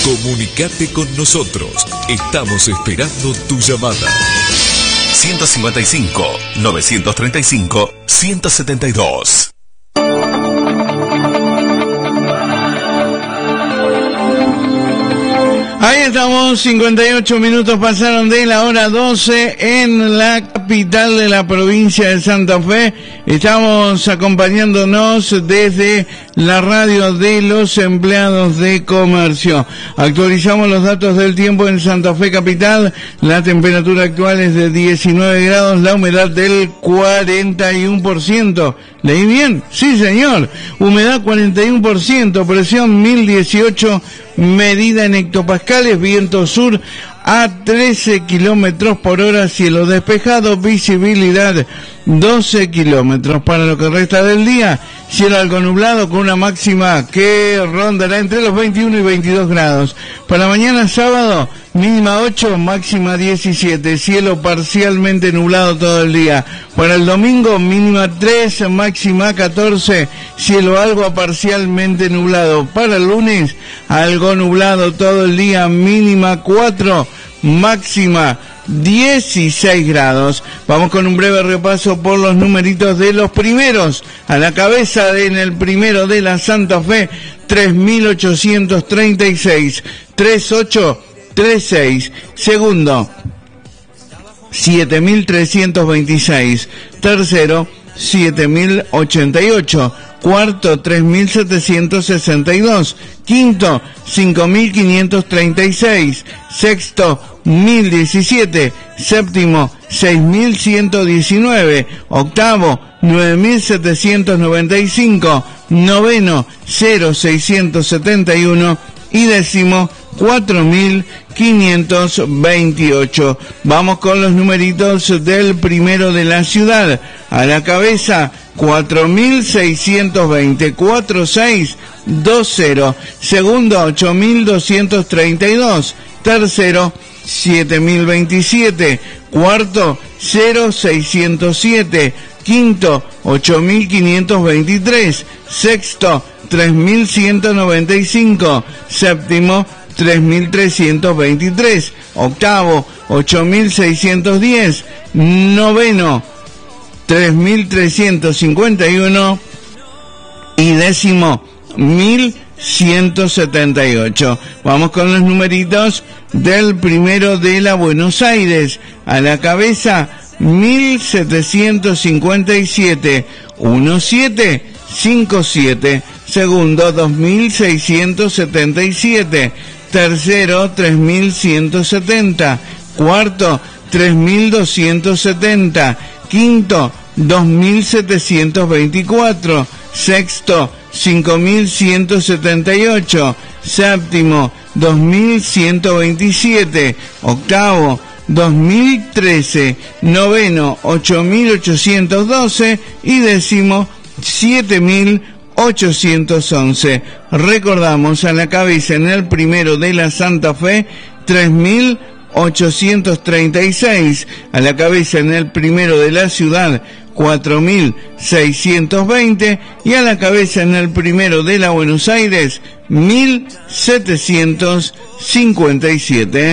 Comunicate con nosotros. Estamos esperando tu llamada. 155-935-172. Ahí estamos, 58 minutos pasaron de la hora 12 en la capital de la provincia de Santa Fe. Estamos acompañándonos desde la radio de los empleados de comercio. Actualizamos los datos del tiempo en Santa Fe capital. La temperatura actual es de 19 grados, la humedad del 41%. ¿Leí bien? Sí, señor. Humedad 41%, presión 1018, medida en hectopascales, viento sur a 13 kilómetros por hora, cielo despejado, visibilidad 12 kilómetros. Para lo que resta del día, cielo algo nublado con una máxima que rondará entre los 21 y 22 grados. Para mañana sábado, mínima 8, máxima 17, cielo parcialmente nublado todo el día. Para el domingo, mínima 3, máxima 14, cielo algo parcialmente nublado. Para el lunes, algo nublado todo el día, mínima 4, máxima 16 grados. Vamos con un breve repaso por los numeritos de los primeros. A la cabeza en el primero de la Santa Fe, 3.836, 3836. Segundo, 7.326. Tercero, 7.088. Cuarto, 3.762. Quinto, 5.536. Sexto, 1.017. Séptimo, 6.119. Octavo, 9.795. Noveno, 0.671. Y décimo, 4.528. Vamos con los numeritos del primero de la ciudad. A la cabeza, 4.620, 4620. Segundo, 8.232. Tercero, 7.027. Cuarto, 0.607. Quinto, 8.523. Sexto, 3.195. Séptimo, 3.323. Octavo, 8.610. Noveno, 3.351. Y décimo, 1.178. Vamos con los numeritos del primero de la Buenos Aires. A la cabeza, 1.757. 1757. Segundo, 2.677. Tercero, 3.170. Cuarto, 3.270. Quinto, 2.724. Sexto, 5.178. Séptimo, 2.127. Octavo, 2013. Noveno, 8.812. Y décimo, 7.811. Recordamos, a la cabeza en el primero de la Santa Fe, 3.836. A la cabeza en el primero de la ciudad, 4.620. Y a la cabeza en el primero de la Buenos Aires, 1.757.